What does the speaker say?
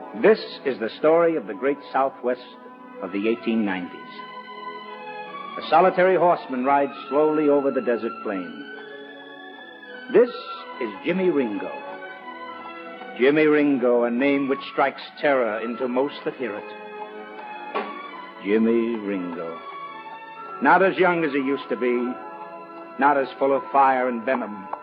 This is the story of the great Southwest of the 1890s. A solitary horseman rides slowly over the desert plain. This is Jimmy Ringo. Jimmy Ringo, a name which strikes terror into most that hear it. Jimmy Ringo. Not as young as he used to be, not as full of fire and venom,